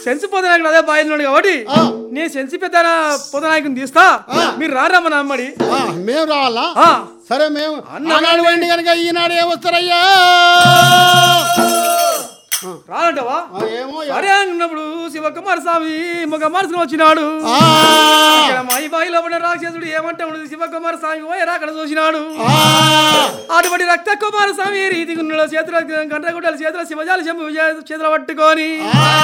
సెన్సి పొదనాయకుడు అదే బాయిలున్నాడు కాబట్టి నేను సెన్సి పెద్ద పొదనాయకుని తీస్తా మీరు రారమ్మా అమ్మడి మేము రావాలా సరే మేము ఆనాడు వండి కనుక ఈనాడు ఏమొస్తారయ్యా రాలంటావా ఏమో సరే అన్నప్పుడు శివకుమార స్వామి ఒక మనసుకు వచ్చినాడు మై బాయిలో పడిన రాక్షసుడు ఏమంటాడు శివకుమార స్వామి పోయారా అక్కడ చూసినాడు అటువంటి రక్త కుమార స్వామి రీతి చేతుల గంట గుడ్డలు చేతుల శివజాలి చెంపు చేతులు పట్టుకొని